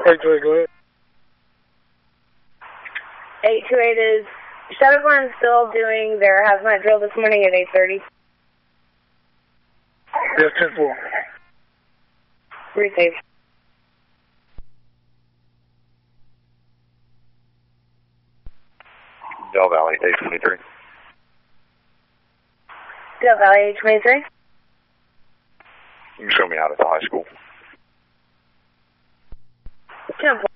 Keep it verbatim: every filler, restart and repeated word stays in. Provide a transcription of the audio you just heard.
eight two eight, go ahead. eight two eight is Shadowborn still doing their hazmat drill this morning at eight thirty? Yes, ten four. Receive. Del Valley, eight twenty-three. Del Valley, eight twenty-three. You can show me out at the high school. ten four.